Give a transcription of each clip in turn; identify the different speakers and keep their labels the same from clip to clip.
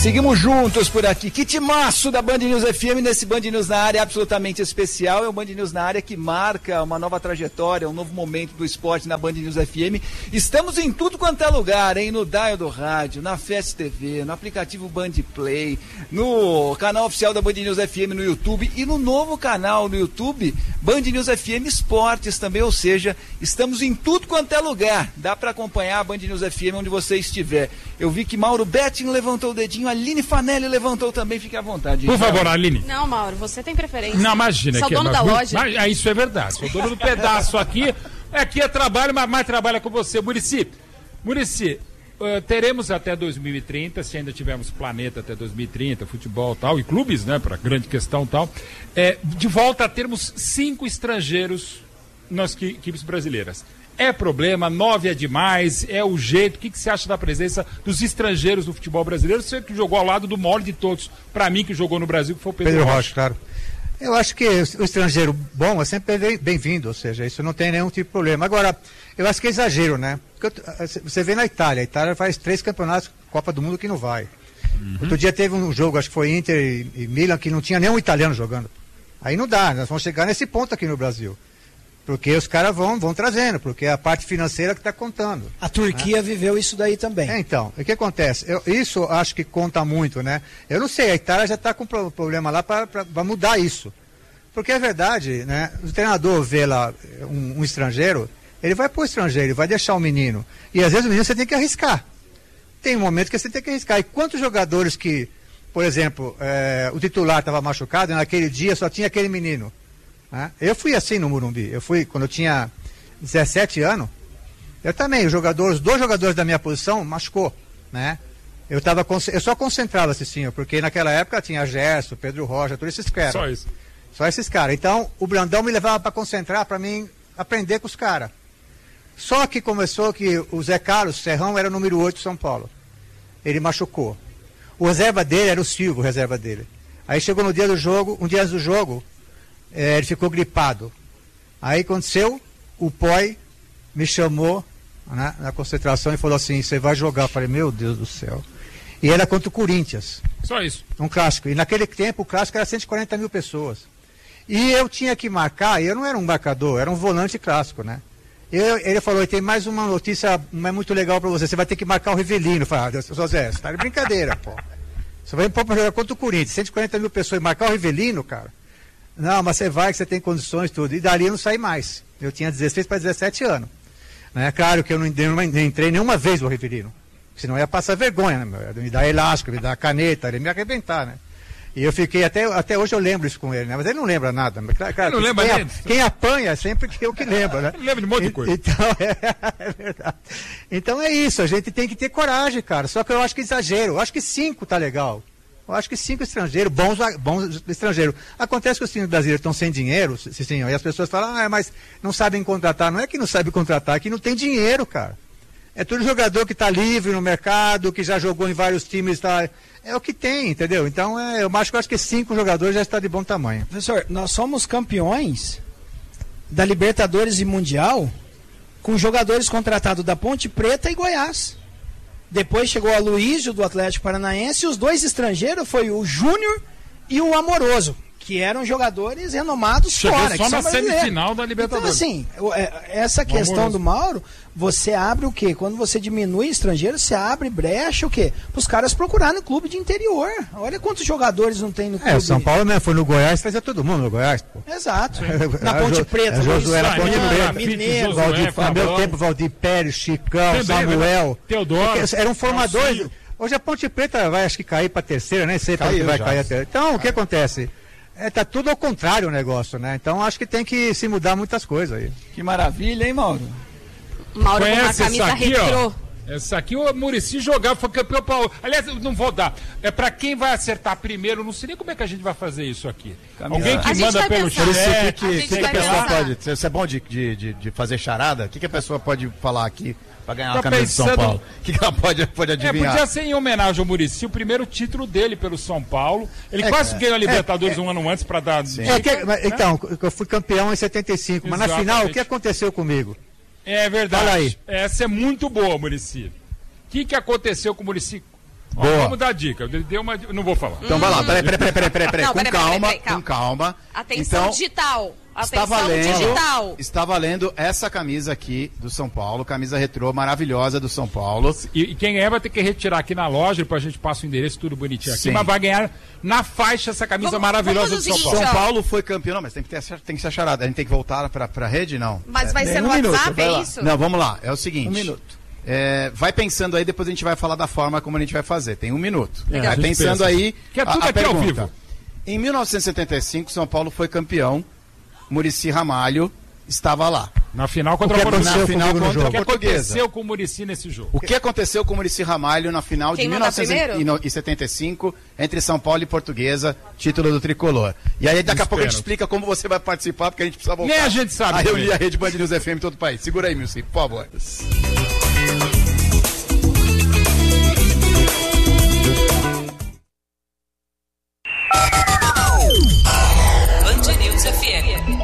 Speaker 1: Seguimos juntos por aqui. Que timaço da Band News FM nesse Band News na área absolutamente especial. É o Band News na área que marca uma nova trajetória, um novo momento do esporte na Band News FM. Estamos em tudo quanto é lugar, hein? No dial do rádio, na Fest TV, no aplicativo Band Play, no canal oficial da Band News FM no YouTube e no novo canal no YouTube, Band News FM Esportes também, ou seja, estamos em tudo quanto é lugar. Dá para acompanhar a Band News FM onde você estiver. Eu vi que Mauro Betting levantou o dedinho, a Aline Fanelli levantou também, fique à vontade.
Speaker 2: Por favor, Aline.
Speaker 3: Não, Mauro, você tem preferência.
Speaker 2: Não, imagina.
Speaker 3: Sou dono da loja.
Speaker 2: Isso é verdade, sou dono do pedaço aqui. Aqui é trabalho, mas mais trabalha com você. Muricy, teremos até 2030, se ainda tivermos planeta até 2030, futebol e tal, e clubes, né, para grande questão e tal, de volta a termos 5 estrangeiros nas equipes brasileiras. É problema, 9 é demais, é o jeito. O que você acha da presença dos estrangeiros no futebol brasileiro? Você que jogou ao lado do maior de todos, para mim, que jogou no Brasil, que foi o Pedro Rocha.
Speaker 4: Claro. Eu acho que o estrangeiro bom é sempre bem-vindo, ou seja, isso não tem nenhum tipo de problema. Agora, eu acho que é exagero, né? Porque você vê na Itália, a Itália faz 3 campeonatos Copa do Mundo que não vai. Outro dia teve um jogo, acho que foi Inter e Milan, que não tinha nenhum italiano jogando. Aí não dá, nós vamos chegar nesse ponto aqui no Brasil. Porque os caras vão trazendo, porque é a parte financeira que está contando.
Speaker 5: A Turquia viveu isso daí também.
Speaker 4: Então, o que acontece? Isso acho que conta muito, né? Eu não sei, a Itália já está com problema lá para mudar isso. Porque é verdade, né? O treinador vê lá um estrangeiro, ele vai pôr o estrangeiro, ele vai deixar o menino. E às vezes o menino você tem que arriscar. Tem um momento que você tem que arriscar. E quantos jogadores que, por exemplo, o titular estava machucado e naquele dia só tinha aquele menino? Eu fui assim no Morumbi, quando eu tinha 17 anos, eu também, os 2 jogadores da minha posição machucou, né? Eu só concentrava assim, porque naquela época tinha Gerson, Pedro Rocha, todos esses caras.
Speaker 2: Só isso.
Speaker 4: Só esses caras. Então, o Brandão me levava para concentrar, para mim aprender com os caras. Só que começou que o Zé Carlos Serrão era o número 8 de São Paulo. Ele machucou. O reserva dele era o Silvio, o reserva dele. Aí chegou no dia do jogo, um dia antes do jogo, ele ficou gripado. Aí aconteceu, o Poi me chamou, né, na concentração e falou assim, você vai jogar. Eu falei, meu Deus do céu. E era contra o Corinthians.
Speaker 2: Só isso.
Speaker 4: Um clássico. E naquele tempo o clássico era 140 mil pessoas. E eu tinha que marcar, e eu não era um marcador, era um volante clássico, né? Ele falou, tem mais uma notícia não é muito legal pra você vai ter que marcar o Rivelino. Eu falei, Zé, você tá de brincadeira, pô. Você vai pôr pra jogar contra o Corinthians, 140 mil pessoas e marcar o Rivelino, cara? Não, mas você vai, que você tem condições, tudo. E dali eu não saí mais. Eu tinha 16 para 17 anos. Né? Claro que eu não entrei nenhuma vez no Rivelino. Senão eu ia passar vergonha, né? Me dar elástico, me dar caneta, ele me arrebentar, né? E eu fiquei, até hoje eu lembro isso com ele, né? Mas ele não lembra nada. Mas, claro, não lembra quem apanha é sempre eu que lembro, né?
Speaker 2: Lembra de um monte de coisa.
Speaker 4: Então, é verdade. Então é isso, a gente tem que ter coragem, cara. Só que eu acho que exagero. Eu acho que 5 tá legal. Eu acho que 5 estrangeiros, bons estrangeiros. Acontece que os times brasileiros estão sem dinheiro, sim, e as pessoas falam, mas não sabem contratar. Não é que não sabe contratar, é que não tem dinheiro, cara. É tudo jogador que está livre no mercado, que já jogou em vários times, tá, é o que tem, entendeu? Então, eu acho que 5 jogadores já está de bom tamanho.
Speaker 5: Professor, nós somos campeões da Libertadores e Mundial com jogadores contratados da Ponte Preta e Goiás. Depois chegou a Luísio do Atlético Paranaense e os 2 estrangeiros foi o Júnior e o Amoroso, que eram jogadores renomados fora.
Speaker 2: Só na semifinal da Libertadores.
Speaker 5: Então, assim, essa questão do Mauro, você abre o quê? Quando você diminui estrangeiro, você abre brecha o quê? Para os caras procurarem no clube de interior. Olha quantos jogadores não tem no clube.
Speaker 4: O São Paulo mesmo foi no Goiás, fazia todo mundo no Goiás, pô.
Speaker 5: Exato. Na Ponte Preta,
Speaker 4: era Ponte Preta,
Speaker 5: Mineiro,
Speaker 4: no meu tempo, Valdir Pérez, Chicão, Samuel.
Speaker 2: Teodoro.
Speaker 4: Eram formadores. Hoje a Ponte Preta vai, acho que, cair para a terceira, nem sei para onde vai cair a terceira. Então, o que acontece? Tá tudo ao contrário o negócio, né? Então acho que tem que se mudar muitas coisas aí.
Speaker 1: Que maravilha, hein, Mauro?
Speaker 3: Mauro com uma camisa retrô.
Speaker 2: Essa aqui o Muricy jogava, foi campeão Paulo. Aliás, não vou dar. É pra quem vai acertar primeiro, não sei nem como é que a gente vai fazer isso aqui. Alguém que manda pelo chat.
Speaker 6: Que a pessoa pode. Você é bom de fazer charada? O que a pessoa pode falar aqui pra ganhar uma camisa de São Paulo? O que ela pode adivinhar?
Speaker 2: Podia ser em homenagem ao Muricy, o primeiro título dele pelo São Paulo. Ele quase ganhou a Libertadores um ano antes pra dar.
Speaker 4: Então, eu fui campeão em 75, mas na final, o que aconteceu comigo?
Speaker 2: É verdade.
Speaker 4: Fala aí.
Speaker 2: Essa é muito boa, Muricy. O que aconteceu com o Muricy?
Speaker 6: Boa.
Speaker 2: Vamos dar dica. Não vou falar.
Speaker 6: Então vai lá, peraí.
Speaker 3: Não,
Speaker 6: Com calma.
Speaker 3: Atenção
Speaker 6: Então,
Speaker 3: digital.
Speaker 6: Está
Speaker 3: Atenção digital.
Speaker 6: Está valendo essa camisa aqui do São Paulo, camisa retrô maravilhosa do São Paulo.
Speaker 2: E quem ganhar vai ter que retirar aqui na loja, depois a gente passa o endereço, tudo bonitinho aqui,
Speaker 6: Sim.
Speaker 2: mas vai ganhar na faixa essa camisa maravilhosa do São Paulo.
Speaker 6: São Paulo foi campeão, não, mas tem que ser acharado. A gente tem que voltar pra rede, não?
Speaker 3: Mas vai ser no WhatsApp, é isso?
Speaker 6: Não, vamos lá, é o seguinte.
Speaker 1: 1 minuto.
Speaker 6: Vai pensando aí, depois a gente vai falar da forma como a gente vai fazer. Tem 1 minuto.
Speaker 2: Legal.
Speaker 6: Vai pensando aí.
Speaker 2: Que é tudo aqui ao vivo.
Speaker 6: Em 1975, São Paulo foi campeão. Muricy Ramalho estava lá.
Speaker 2: Na final contra a Portuguesa.
Speaker 6: O
Speaker 2: que aconteceu com o Muricy nesse jogo?
Speaker 6: O que aconteceu com o Muricy Ramalho na final de 1975 entre São Paulo e Portuguesa, título do Tricolor. E aí daqui a pouco a gente explica como você vai participar, porque a gente precisa voltar.
Speaker 2: Nem a gente sabe.
Speaker 6: A reunir a Rede Band News FM em todo o país. Segura aí, Muricy, por favor.
Speaker 7: Band News FM.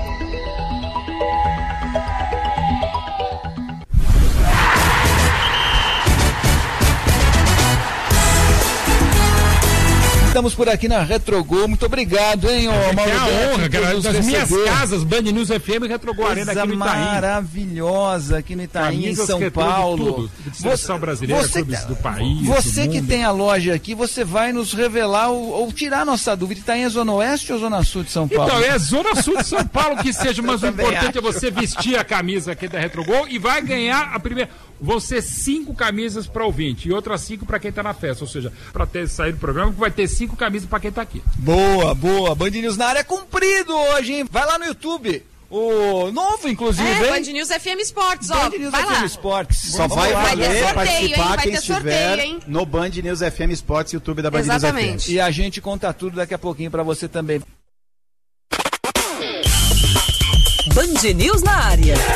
Speaker 1: Estamos por aqui na Retrogol. Muito obrigado, hein, Mauro?
Speaker 2: É a honra, cara. Das minhas casas, Band News FM, Retrogol Arena aqui no Itaim.
Speaker 1: Maravilhosa aqui no Itaim, em São Paulo.
Speaker 2: Seleção brasileira, clubes do país.
Speaker 1: Você que tem a loja aqui, você vai nos revelar ou tirar nossa dúvida. Itaim é Zona Oeste ou Zona Sul de São Paulo?
Speaker 2: Então, é Zona Sul de São Paulo que seja, mas o importante é você vestir a camisa aqui da Retrogol e vai ganhar a primeira. Vão ser 5 camisas para ouvinte e outras 5 para quem está na festa. Ou seja, para ter saído do programa, vai ter 5 camisas para quem está aqui.
Speaker 1: Boa. Band News na área é cumprido hoje, hein? Vai lá no YouTube. O novo, inclusive, hein?
Speaker 3: Band News FM Esportes, ó.
Speaker 1: Band News
Speaker 3: vai
Speaker 1: FM
Speaker 3: lá.
Speaker 1: Esportes.
Speaker 6: Só vai valer participar quem estiver
Speaker 3: hein?
Speaker 6: no Band News FM Esportes, YouTube da Band News FM.
Speaker 1: E a gente conta tudo daqui a pouquinho para você também.
Speaker 7: Band News na área.